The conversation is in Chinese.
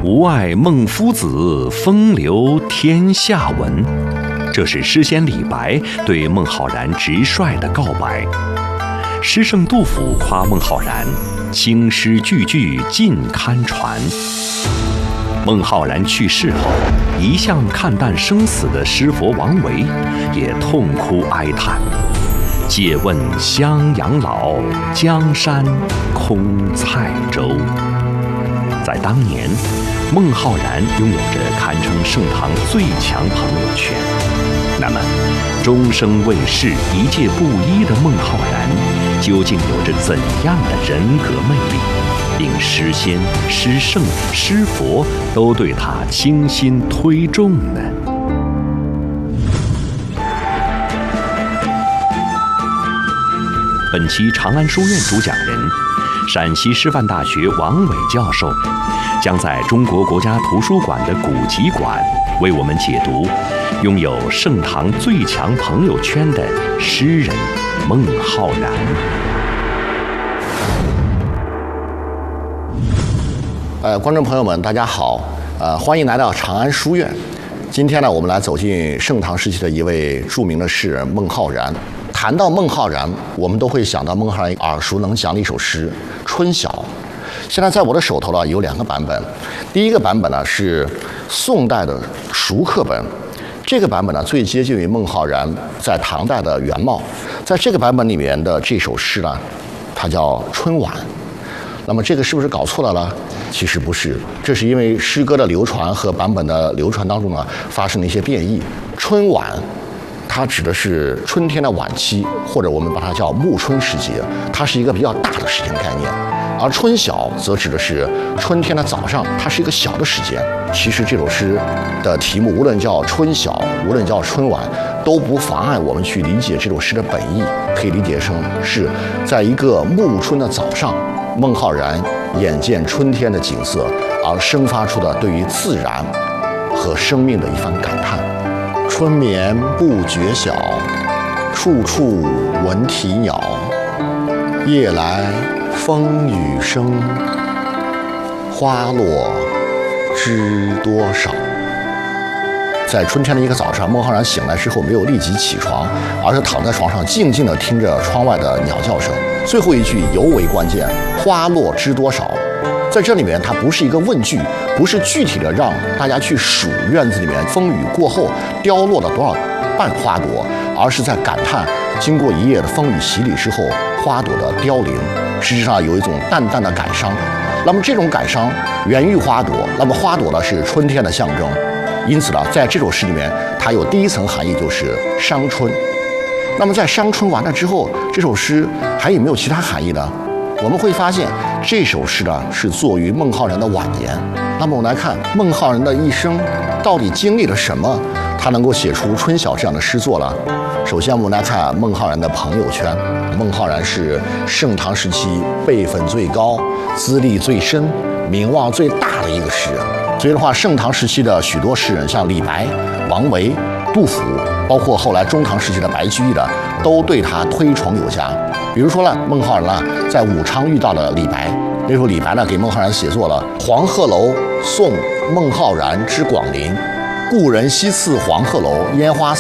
吾爱孟夫子，风流天下闻。这是诗仙李白对孟浩然直率的告白。诗圣杜甫夸孟浩然青诗句句尽堪传。孟浩然去世后，一向看淡生死的诗佛王维也痛哭哀叹：借问襄阳老，江山空塞州。在当年，孟浩然拥有着堪称盛唐最强朋友圈。那么，终生为世、一介布衣的孟浩然，究竟有着怎样的人格魅力，令诗仙、诗圣、诗佛都对他倾心推重呢？本期长安书院主讲人，陕西师范大学王伟教授，将在中国国家图书馆的古籍馆为我们解读拥有盛唐最强朋友圈的诗人孟浩然。 观众朋友们，大家好，欢迎来到长安书院。今天呢，我们来走进盛唐时期的一位著名的诗人孟浩然。谈到孟浩然，我们都会想到孟浩然耳熟能详的一首诗《春晓》。现在在我的手头呢有2个版本，第一个版本呢是宋代的熟刻本，这个版本呢最接近于孟浩然在唐代的原貌。在这个版本里面的这首诗呢，它叫《春晚》。那么这个是不是搞错了呢？其实不是，这是因为诗歌的流传和版本的流传当中呢发生了一些变异。春晚它指的是春天的晚期，或者我们把它叫暮春时节，它是一个比较大的时间概念。而春晓则指的是春天的早上，它是一个小的时间。其实这首诗的题目无论叫春晓，无论叫春晚，都不妨碍我们去理解这首诗的本意，可以理解成是在一个暮春的早上，孟浩然眼见春天的景色，而生发出的对于自然和生命的一番感叹。春眠不觉晓，处处闻啼鸟。夜来风雨声，花落知多少。在春天的一个早上，孟浩然醒来之后没有立即起床，而是躺在床上静静地听着窗外的鸟叫声。最后一句尤为关键，花落知多少。在这里面，它不是一个问句，不是具体的让大家去数院子里面风雨过后凋落了多少瓣花朵，而是在感叹经过一夜的风雨洗礼之后，花朵的凋零，实际上有一种淡淡的感伤。那么这种感伤源于花朵，那么花朵呢是春天的象征，因此呢，在这首诗里面，它有第一层含义，就是伤春。那么在伤春完了之后，这首诗还有没有其他含义呢？我们会发现这首诗呢是作于孟浩然的晚年。那么我们来看孟浩然的一生到底经历了什么，他能够写出《春晓》这样的诗作了。首先我们来看孟浩然的朋友圈。孟浩然是盛唐时期辈分最高、资历最深、名望最大的一个诗人。所以的话，盛唐时期的许多诗人，像李白、王维、杜甫，包括后来中唐时期的白居易的，都对他推崇有加。比如说呢，孟浩然呢在武昌遇到了李白，那时候李白呢给孟浩然写作了《黄鹤楼送孟浩然之广陵》，故人西次黄鹤楼，烟花